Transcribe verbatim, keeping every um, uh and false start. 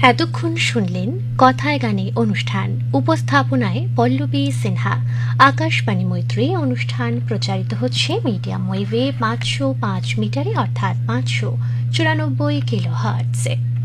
এতক্ষণ শুনলেন কথায় গানে অনুষ্ঠান। উপস্থাপনায় পল্লবী সিনহা। আকাশবাণী মৈত্রী অনুষ্ঠান প্রচারিত হচ্ছে মিডিয়াম ওয়েভে পাঁচশো পাঁচ মিটারে অর্থাৎ পাঁচশো চুরানব্বই কিলো হার্টসে।